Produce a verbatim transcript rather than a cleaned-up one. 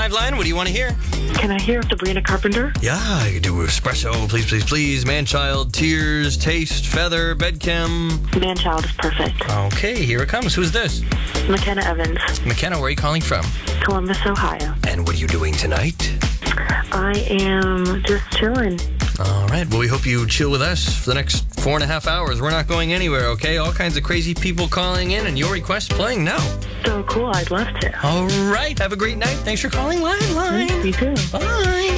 live line. What do you want to hear? Can I hear Sabrina Carpenter? Yeah, you can do Espresso, Please, Please, Please, Man-Child, Tears, Taste, Feather, Bedchem. Man-Child is perfect. Okay, here it comes. Who's this? McKenna Evans. McKenna, where are you calling from? Columbus, Ohio. And what are you doing tonight? I am just chilling. All right. Well, we hope you chill with us for the next four and a half hours. We're not going anywhere, okay? All kinds of crazy people calling in, and your request playing now. So cool. I'd love to. All right. Have a great night. Thanks for calling Live Line. You too. Bye.